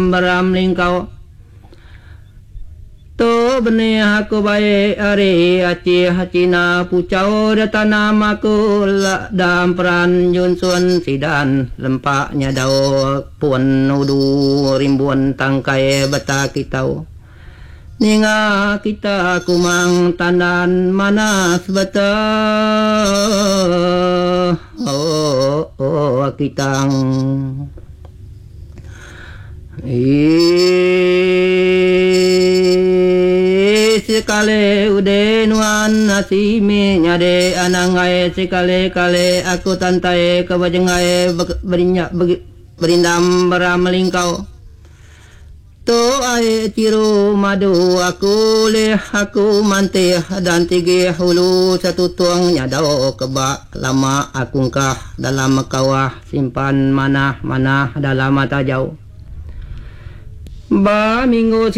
berindam beram lingkau to benih aku baik ari acih cina pucau datana aku dam peran jun sun sidan lempaknya dau puan udu rimbun tangkai bata kitau ninga kita kumang tandan manas bata kitang sekali ude nuan asimi nyade anangai sekali kali aku tantai kebajengai berindam beramelingkau to ai tiru madu aku leh aku mantih dan tinggi hulu satu tuang nyadau kebak lama aku kah dalam kawah simpan manah dalam mata jauh ba minggu